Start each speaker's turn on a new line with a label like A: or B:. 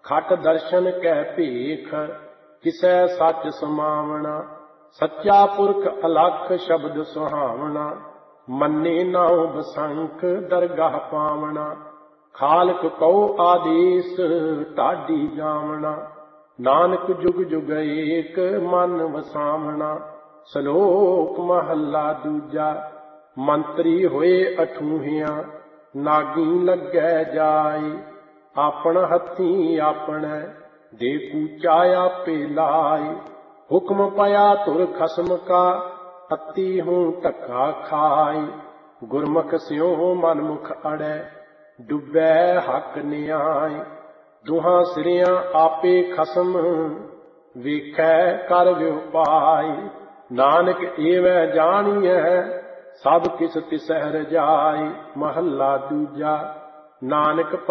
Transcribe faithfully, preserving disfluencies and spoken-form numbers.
A: खट दर्शन कै भेख किसै सच समावना। सच्चा पुरख अलख शब्द सुहावना। मन्ने नाउ बसंख दरगाह पावना। खालक कौ आदेश ढाडी जावना। नानक जुग जुग एक मन वसावना। सलोक महला दूजा। मंत्री होए अठूहिया नागी लगे जाए। आपन हथी आपने दे कूचा आपे लाए। हुक्म पाया तुर खसम का अति हूँ टका खाए। गुरमुख स्यों मनमुख अड़े डुबे हक न्याय। दुहां सिरियां आपे खसम वेखै कर व्योपाय। नानक एवं जानिए सब किस तिसह रजाई। महला दूजा। नानक